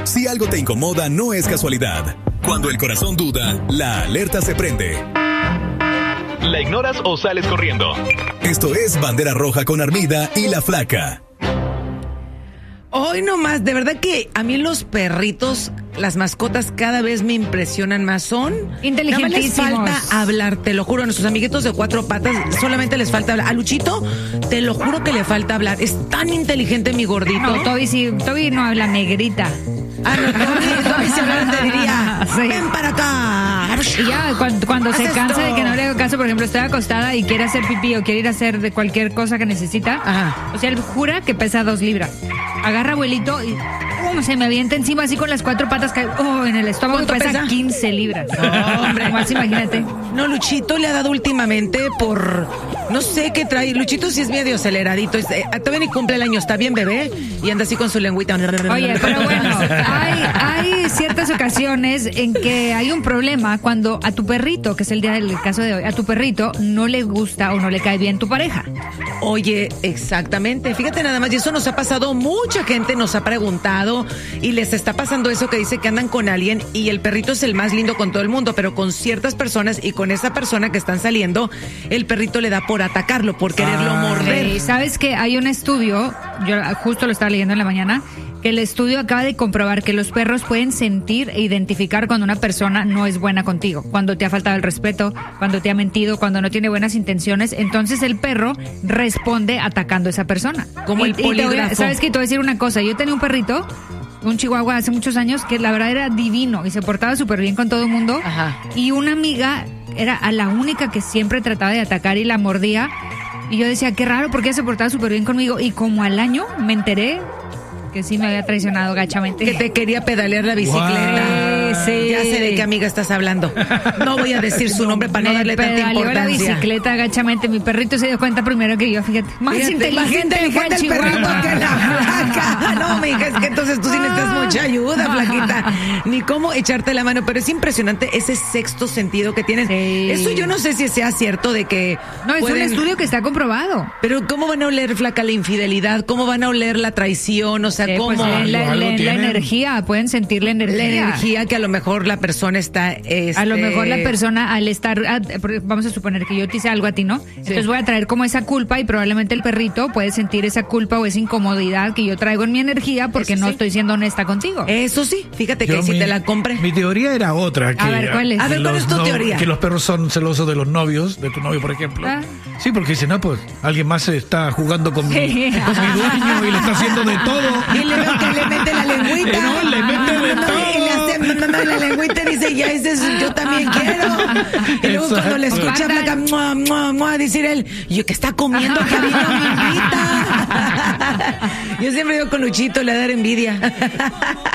Si algo te incomoda, no es casualidad. Cuando el corazón duda, la alerta se prende. ¿La ignoras o sales corriendo? Esto es Bandera Roja con Armida y La Flaca. Hoy nomás, de verdad que a mí los perritos, las mascotas cada vez me impresionan más. Son inteligentísimos. Nada más les falta hablar, te lo juro, a nuestros amiguitos de 4 patas solamente les falta hablar. A Luchito, te lo juro que le falta hablar. Es tan inteligente mi gordito. No, Toby no habla, negrita. Toby se hablara te diría, sí. Ven para acá. Y ya, cuando se cansa de que no le hago caso, por ejemplo, estoy acostada y quiere hacer pipí o quiere ir a hacer de cualquier cosa que necesita. Ajá. O sea, él jura que pesa 2 libras. Agarra abuelito y se me avienta encima así con las 4 patas que en el estómago. Pesa 15 libras. No, hombre. Más imagínate. No, Luchito le ha dado últimamente por... No sé qué trae. Luchito sí es medio aceleradito. Todavía ni cumple el año. Está bien bebé y anda así con su lengüita. Oye, pero bueno, hay ciertas ocasiones en que hay un problema cuando a tu perrito, que es el caso de hoy, a tu perrito no le gusta o no le cae bien tu pareja. Oye, exactamente. Fíjate nada más, y eso nos ha pasado. Mucha gente nos ha preguntado y les está pasando eso que dice que andan con alguien y el perrito es el más lindo con todo el mundo, pero con ciertas personas y con esa persona que están saliendo, el perrito le da por atacarlo, por quererlo morder. ¿Sabes que hay un estudio, yo justo lo estaba leyendo en la mañana, que el estudio acaba de comprobar que los perros pueden sentir e identificar cuando una persona no es buena contigo, cuando te ha faltado el respeto, cuando te ha mentido, cuando no tiene buenas intenciones? Entonces el perro responde atacando a esa persona. Como el polígrafo. ¿Sabes qué? Te voy a decir una cosa. Yo tenía un perrito, un chihuahua hace muchos años, que la verdad era divino y se portaba súper bien con todo el mundo. Ajá. Y una amiga era a la única que siempre trataba de atacar y la mordía. Y yo decía, qué raro, porque ella se portaba súper bien conmigo. Y como al año me enteré que sí me había traicionado gachamente. Que te quería pedalear la bicicleta. Wow. Sí. Ya sé de qué amiga estás hablando. No voy a decir su nombre para no darle tanta importancia. La bicicleta gachamente. Mi perrito se dio cuenta primero que yo, fíjate. Más inteligente el perrito que la flaca. No, mija, es que entonces tú sí necesitas mucha ayuda, flaquita. Ni cómo echarte la mano, pero es impresionante ese sexto sentido que tienen. Sí. Eso yo no sé si sea cierto de que... No, es un estudio que está comprobado. Pero ¿cómo van a oler, flaca, la infidelidad? ¿Cómo van a oler la traición? O sea, ¿cómo? Pues la energía, pueden sentir la energía. La energía que a lo mejor la persona está... A lo mejor la persona al estar... vamos a suponer que yo te hice algo a ti, ¿no? Sí. Entonces voy a traer como esa culpa y probablemente el perrito puede sentir esa culpa o esa incomodidad que yo traigo en mi energía porque eso no sí. estoy siendo honesta contigo. Eso sí, fíjate que si te la compré. Mi teoría era otra. Que a ver, ¿cuál es? A ver, ¿cuál es tu teoría? Que los perros son celosos de los novios, de tu novio, por ejemplo. Sí, porque dicen, no, pues alguien más está jugando con mi dueño y le está haciendo de todo. Y le veo que le mete la lengüita. No, le mete de todo. Y le hace la lengüita y dice, ya ese es, yo también quiero. Y luego cuando le escucha hablar, mua, mua, mua, decir él, yo que está comiendo, que vino mi invita. Yo siempre digo con Luchito, le da envidia.